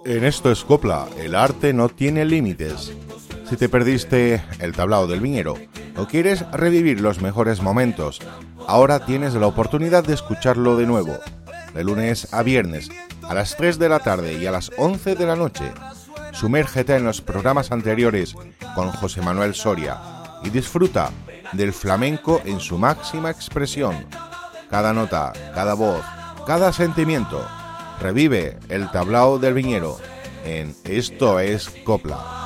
En Esto es Copla, el arte no tiene límites. Si te perdiste el tablao del viñero o quieres revivir los mejores momentos, ahora tienes la oportunidad de escucharlo de nuevo, de lunes a viernes, a las 3 de la tarde y a las 11 de la noche. Sumérgete en los programas anteriores con José Manuel Soria y disfruta del flamenco en su máxima expresión. Cada nota, cada voz, cada sentimiento. Revive el tablao del viñero en Esto es Copla.